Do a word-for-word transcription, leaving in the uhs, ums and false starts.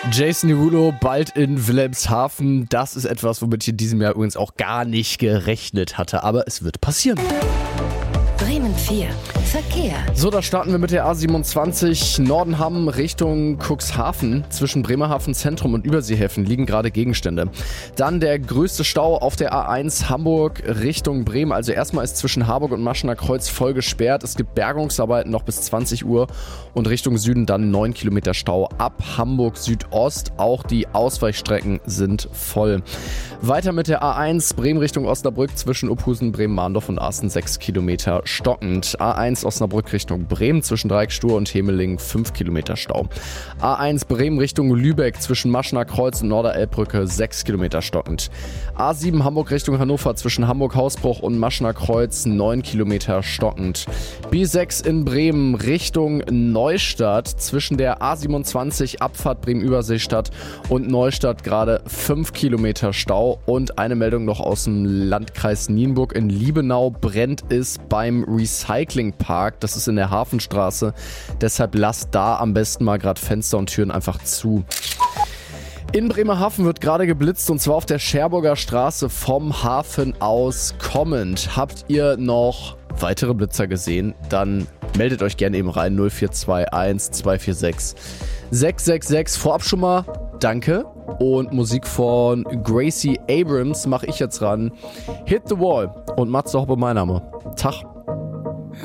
Jason Derulo bald in Wilhelmshaven. Das ist etwas, womit ich in diesem Jahr übrigens auch gar nicht gerechnet hatte. Aber es wird passieren. Bremen vier. Verkehr. So, da starten wir mit der A siebenundzwanzig Nordenham Richtung Cuxhaven. Zwischen Bremerhaven Zentrum und Überseehäfen liegen gerade Gegenstände. Dann der größte Stau auf der A eins Hamburg Richtung Bremen. Also erstmal ist zwischen Harburg und Maschener Kreuz voll gesperrt. Es gibt Bergungsarbeiten noch bis zwanzig Uhr und Richtung Süden dann neun Kilometer Stau ab Hamburg Südost. Auch die Ausweichstrecken sind voll. Weiter mit der A eins Bremen Richtung Osnabrück zwischen Uphusen, Bremen-Mahndorf und Asten sechs Kilometer stockend. A eins Osnabrück Richtung Bremen zwischen Dreiecksstuhr und Hemeling fünf Kilometer Stau. A eins Bremen Richtung Lübeck zwischen Maschener Kreuz und Norderelbbrücke sechs Kilometer stockend. A sieben Hamburg Richtung Hannover zwischen Hamburg-Hausbruch und Maschener Kreuz neun Kilometer stockend. B sechs in Bremen Richtung Neustadt zwischen der A siebenundzwanzig Abfahrt Bremen-Überseestadt und Neustadt gerade fünf Kilometer Stau. Und eine Meldung noch aus dem Landkreis Nienburg. In Liebenau brennt es beim Recyclingpark. Das ist in der Hafenstraße. Deshalb lasst da am besten mal gerade Fenster und Türen einfach zu. In Bremerhaven wird gerade geblitzt und zwar auf der Cherburger Straße vom Hafen aus kommend. Habt ihr noch weitere Blitzer gesehen? Dann meldet euch gerne eben rein. null vier zwei eins zwei vier sechs sechs sechs sechs. Vorab schon mal danke. Und Musik von Gracie Abrams mache ich jetzt ran. Hit the Wall und Matze Hoppe mein Name. Tag.